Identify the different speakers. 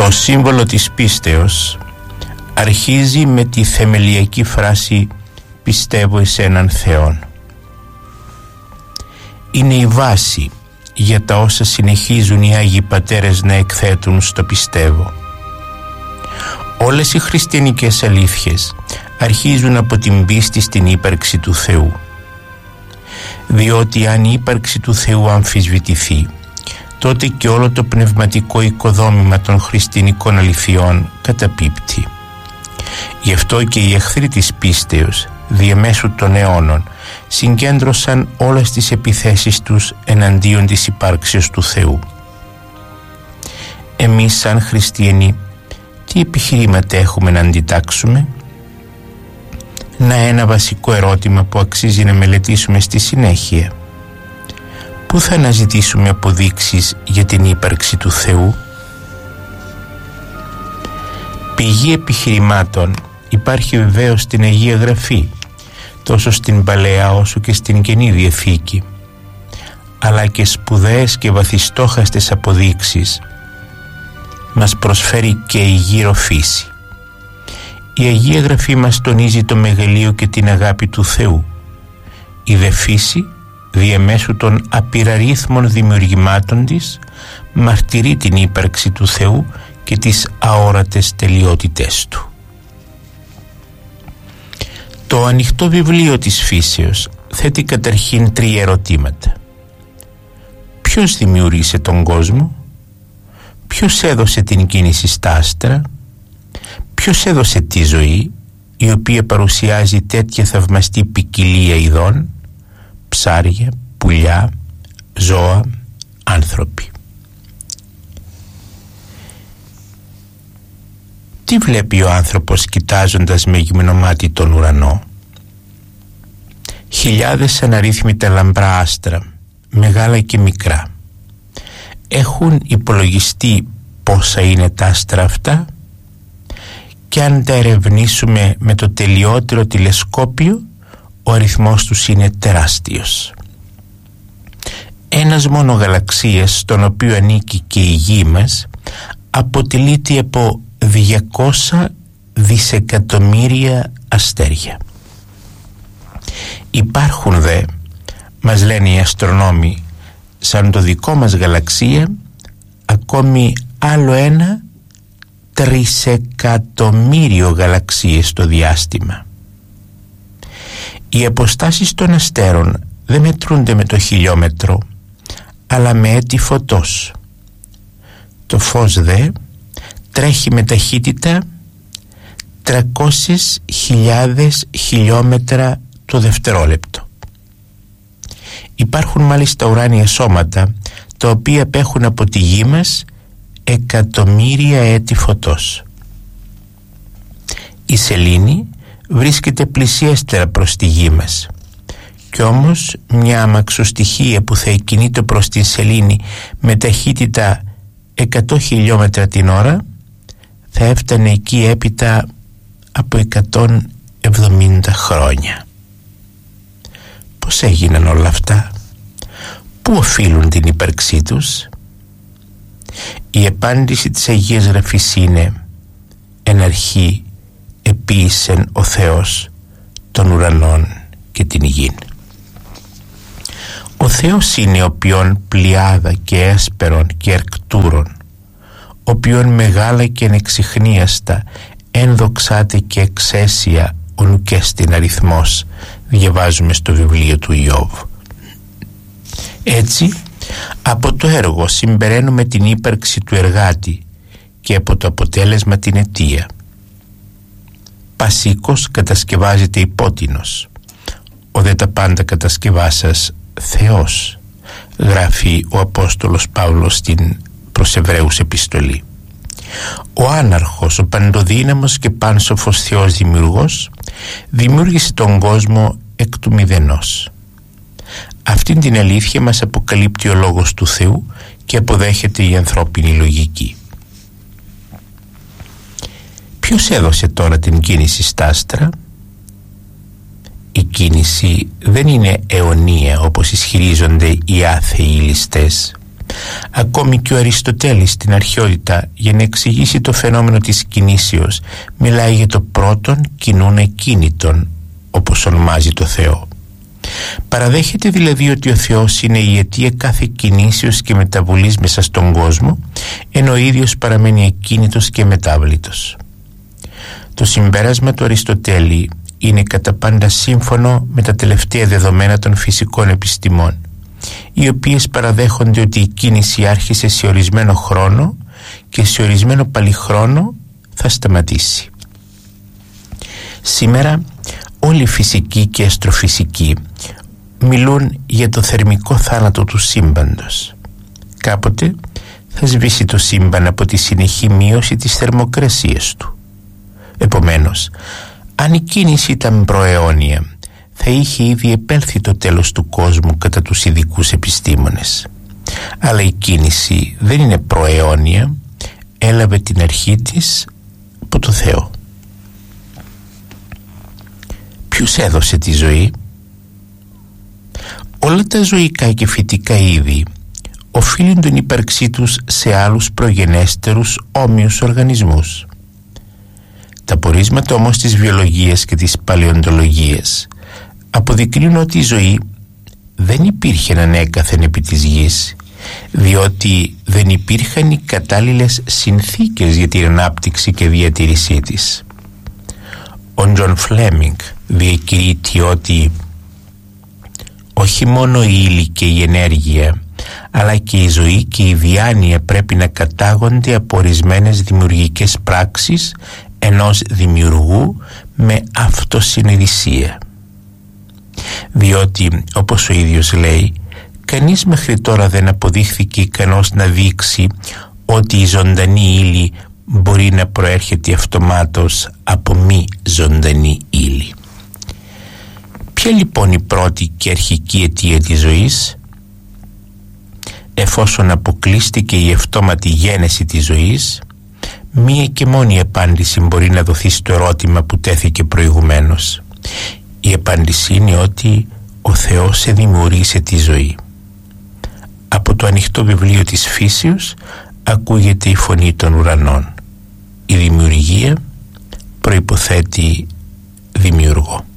Speaker 1: Το σύμβολο της πίστεως αρχίζει με τη θεμελιακή φράση «Πιστεύω εις έναν Θεόν». Είναι η βάση για τα όσα συνεχίζουν οι Άγιοι Πατέρες να εκθέτουν στο «Πιστεύω». Όλες οι χριστιανικές αλήθειες αρχίζουν από την πίστη στην ύπαρξη του Θεού, διότι αν η ύπαρξη του Θεού αμφισβητηθεί, τότε και όλο το πνευματικό οικοδόμημα των χριστιανικών αληθειών καταπίπτει. Γι' αυτό και οι εχθροί της πίστεως διεμέσου των αιώνων συγκέντρωσαν όλες τις επιθέσεις τους εναντίον της υπάρξεως του Θεού. Εμείς σαν χριστιανοί τι επιχειρήματα έχουμε να αντιτάξουμε? Ένα βασικό ερώτημα που αξίζει να μελετήσουμε στη συνέχεια. Πού θα αναζητήσουμε αποδείξεις για την ύπαρξη του Θεού? Πηγή επιχειρημάτων υπάρχει βεβαίως στην Αγία Γραφή, τόσο στην Παλαιά όσο και στην Καινή Διαθήκη, αλλά και σπουδαίες και βαθιστόχαστες αποδείξεις μας προσφέρει και η γύρω φύση. Η Αγία Γραφή μας τονίζει το μεγαλείο και την αγάπη του Θεού. Η δε φύση, διεμέσου των απειραρίθμων δημιουργημάτων της, μαρτυρεί την ύπαρξη του Θεού και τις αόρατες τελειότητές του. Το ανοιχτό βιβλίο της φύσεως θέτει καταρχήν τρία ερωτήματα. Ποιος δημιούργησε τον κόσμο? Ποιος έδωσε την κίνηση στα άστρα? Ποιος έδωσε τη ζωή, η οποία παρουσιάζει τέτοια θαυμαστή ποικιλία ειδών, ψάρια, πουλιά, ζώα, άνθρωποι? Τι βλέπει ο άνθρωπος κοιτάζοντας με γυμνό μάτι τον ουρανό? Χιλιάδες αναρρύθμιτα λαμπρά άστρα, μεγάλα και μικρά. Έχουν υπολογιστεί πόσα είναι τα άστρα αυτά? Και αν τα ερευνήσουμε με το τελειότερο τηλεσκόπιο, ο αριθμός τους είναι τεράστιος. Ένας μόνο γαλαξίας, στον οποίο ανήκει και η γη μας, αποτελείται από 200 δισεκατομμύρια αστέρια. Υπάρχουν δε, μας λένε οι αστρονόμοι, σαν το δικό μας γαλαξία, ακόμη άλλο ένα τρισεκατομμύριο γαλαξίες στο διάστημα. Οι αποστάσεις των αστέρων δεν μετρούνται με το χιλιόμετρο, αλλά με έτη φωτός. Το φως δε τρέχει με ταχύτητα 300.000 χιλιόμετρα το δευτερόλεπτο. Υπάρχουν μάλιστα ουράνια σώματα τα οποία απέχουν από τη γη μας εκατομμύρια έτη φωτός. Η σελήνη βρίσκεται πλησιέστερα προς τη γη μας, κι όμως μια αμαξοστοιχεία που θα εκκινείται προς την σελήνη με ταχύτητα 100 χιλιόμετρα την ώρα θα έφτανε εκεί έπειτα από 170 χρόνια. Πώς έγιναν όλα αυτά? Πού οφείλουν την ύπαρξή τους? Η απάντηση της Αγίας Γραφής είναι: εν αρχή επίησεν ο Θεός των ουρανών και την γην. Ο Θεός είναι ο οποίον πλειάδα και έσπερον και ερκτούρον, ο οποίον μεγάλα και ανεξιχνίαστα ενδοξάται και εξαίσια ονουκέστην αριθμός, διαβάζουμε στο βιβλίο του Ιώβ. Έτσι, από το έργο συμπεραίνουμε την ύπαρξη του εργάτη και από το αποτέλεσμα την αιτία. Πασίκος κατασκευάζεται υπότινος, ο δε τα πάντα κατασκευάσας Θεός, γράφει ο Απόστολος Παύλος στην προς Εβραίους επιστολή. Ο άναρχος, ο παντοδύναμος και πάνσοφος Θεός δημιουργός δημιούργησε τον κόσμο εκ του μηδενός. Αυτήν την αλήθεια μας αποκαλύπτει ο Λόγος του Θεού και αποδέχεται η ανθρώπινη λογική. Ποιος έδωσε τώρα την κίνηση στα άστρα? Η κίνηση δεν είναι αιωνία όπως ισχυρίζονται οι άθεοι ληστές, Ακόμη και ο Αριστοτέλης στην αρχαιότητα, για να εξηγήσει το φαινόμενο της κινήσεως, μιλάει για το πρώτον κινούν ακίνητον, όπως ονομάζει το Θεό. Παραδέχεται δηλαδή ότι ο Θεός είναι η αιτία κάθε κινήσεως και μεταβολής μέσα στον κόσμο, ενώ ο ίδιος παραμένει ακίνητος και μετάβλητος. Το συμπέρασμα του Αριστοτέλη είναι κατά πάντα σύμφωνο με τα τελευταία δεδομένα των φυσικών επιστημών, οι οποίες παραδέχονται ότι η κίνηση άρχισε σε ορισμένο χρόνο και σε ορισμένο πάλι χρόνο θα σταματήσει. Σήμερα όλοι οι φυσικοί και αστροφυσικοί μιλούν για το θερμικό θάνατο του σύμπαντος. Κάποτε θα σβήσει το σύμπαν από τη συνεχή μείωση της θερμοκρασίας του. Επομένως, αν η κίνηση ήταν προαιώνια, θα είχε ήδη επέλθει το τέλος του κόσμου κατά τους ειδικούς επιστήμονες. Αλλά η κίνηση δεν είναι προαιώνια, έλαβε την αρχή της από το Θεό. Ποιος έδωσε τη ζωή? Όλα τα ζωικά και φυτικά είδη οφείλουν την ύπαρξή τους σε άλλους προγενέστερους όμοιους οργανισμούς. Τα πορίσματα όμως της βιολογίας και της παλαιοντολογίας αποδεικνύουν ότι η ζωή δεν υπήρχε ανέκαθεν επί της γης, διότι δεν υπήρχαν οι κατάλληλες συνθήκες για την ανάπτυξη και διατήρησή της. Ο Τζον Φλέμινγκ διακηρύττει ότι όχι μόνο η ύλη και η ενέργεια, αλλά και η ζωή και η διάνοια πρέπει να κατάγονται από ορισμένες δημιουργικές πράξεις ενός δημιουργού με αυτοσυνειδησία. Διότι, όπως ο ίδιος λέει, κανείς μέχρι τώρα δεν αποδείχθηκε ικανός να δείξει ότι η ζωντανή ύλη μπορεί να προέρχεται αυτομάτως από μη ζωντανή ύλη. Ποια λοιπόν η πρώτη και αρχική αιτία της ζωής? Εφόσον αποκλείστηκε η αυτόματη γένεση της ζωής, μία και μόνη απάντηση μπορεί να δοθεί στο ερώτημα που τέθηκε προηγουμένως. Η απάντηση είναι ότι ο Θεός δημιούργησε τη ζωή. Από το ανοιχτό βιβλίο της φύσεως ακούγεται η φωνή των ουρανών. Η δημιουργία προϋποθέτει δημιουργό.